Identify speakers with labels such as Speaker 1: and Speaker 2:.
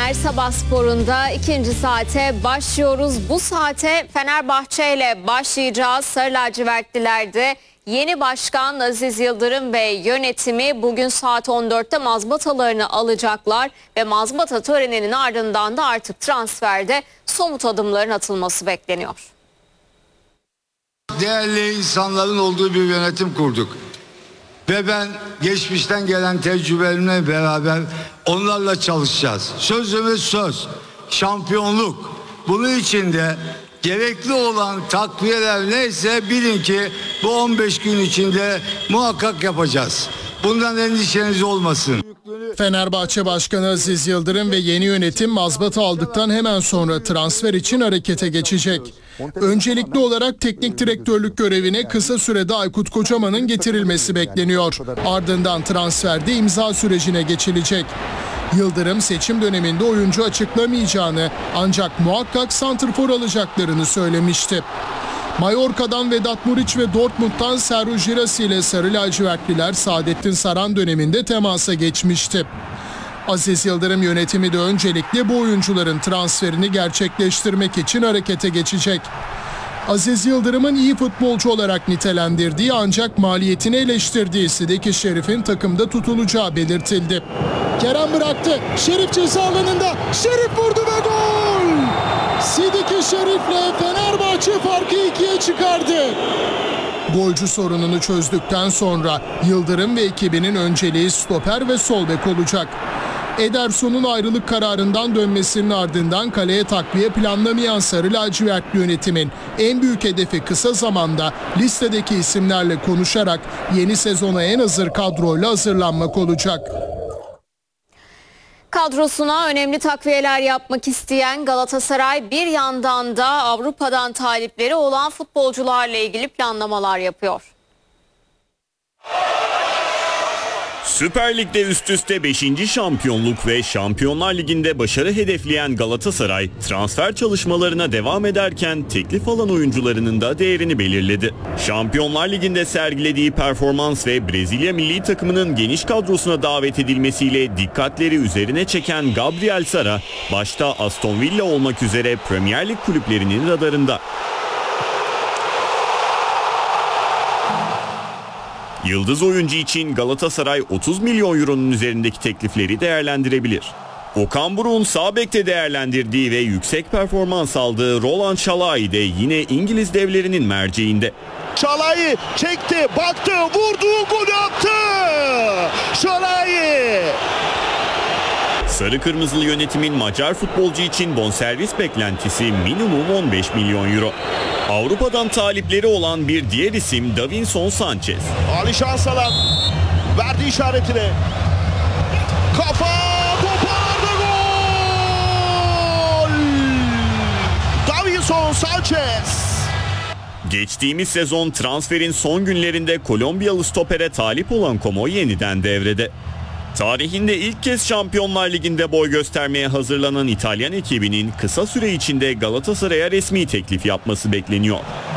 Speaker 1: izleyenler, Sabah Spor'unda ikinci saate başlıyoruz. Bu saate Fenerbahçe ile başlayacağız. Sarı lacivertlilerde yeni başkan Aziz Yıldırım ve yönetimi bugün saat 14'te mazbatalarını alacaklar ve mazbata töreninin ardından da artık transferde somut adımların atılması bekleniyor.
Speaker 2: Değerli insanların olduğu bir yönetim kurduk. Ve ben geçmişten gelen tecrübelerimle beraber onlarla çalışacağız. Sözümüz söz, şampiyonluk. Bunun için de gerekli olan takviyeler neyse bilin ki bu 15 gün içinde muhakkak yapacağız. Bundan endişeniz olmasın.
Speaker 3: Fenerbahçe Başkanı Aziz Yıldırım ve yeni yönetim mazbata aldıktan hemen sonra transfer için harekete geçecek. Öncelikli olarak teknik direktörlük görevine kısa sürede Aykut Kocaman'ın getirilmesi bekleniyor. Ardından transferde imza sürecine geçilecek. Yıldırım seçim döneminde oyuncu açıklamayacağını ancak muhakkak santrfor alacaklarını söylemişti. Mallorca'dan Vedat Muriç ve Dortmund'dan Serhou Girassi ile Sarı lacivertliler Saadettin Saran döneminde temasa geçmişti. Aziz Yıldırım yönetimi de öncelikle bu oyuncuların transferini gerçekleştirmek için harekete geçecek. Aziz Yıldırım'ın iyi futbolcu olarak nitelendirdiği ancak maliyetini eleştirdiği Sidiki Şerif'in takımda tutulacağı belirtildi. Kerem bıraktı. Şerif ceza alanında. Şerif vurdu ve gol! Sidiki Şerif'le Fenerbahçe farkı 2'ye çıkardı. Golcü sorununu çözdükten sonra Yıldırım ve ekibinin önceliği stoper ve sol bek olacak. Ederson'un ayrılık kararından dönmesinin ardından kaleye takviye planlamayan Sarı lacivertli yönetimin en büyük hedefi kısa zamanda listedeki isimlerle konuşarak yeni sezona en hazır kadroyla hazırlanmak olacak.
Speaker 1: Kadrosuna önemli takviyeler yapmak isteyen Galatasaray bir yandan da Avrupa'dan talipleri olan futbolcularla ilgili planlamalar yapıyor.
Speaker 4: Süper Lig'de üst üste 5. şampiyonluk ve Şampiyonlar Ligi'nde başarı hedefleyen Galatasaray transfer çalışmalarına devam ederken teklif alan oyuncularının da değerini belirledi. Şampiyonlar Ligi'nde sergilediği performans ve Brezilya milli takımının geniş kadrosuna davet edilmesiyle dikkatleri üzerine çeken Gabriel Sara, başta Aston Villa olmak üzere Premier Lig kulüplerinin radarında. Yıldız oyuncu için Galatasaray 30 milyon euronun üzerindeki teklifleri değerlendirebilir. Okan Buruk'un sağ bekte değerlendirdiği ve yüksek performans aldığı Roland Şalai de yine İngiliz devlerinin merceğinde.
Speaker 5: Şalai çekti, baktı, vurdu, gol attı! Şalai!
Speaker 4: Sarı Kırmızılı yönetimin Macar futbolcu için bonservis beklentisi minimum 15 milyon euro. Avrupa'dan talipleri olan bir diğer isim Davinson Sanchez.
Speaker 5: Alişan Salan verdi işaretini. Kafa topardı, gol! Davinson Sanchez.
Speaker 4: Geçtiğimiz sezon transferin son günlerinde Kolombiyalı stopere talip olan Como yeniden devrede. Tarihinde ilk kez Şampiyonlar Ligi'nde boy göstermeye hazırlanan İtalyan ekibinin kısa süre içinde Galatasaray'a resmi teklif yapması bekleniyor.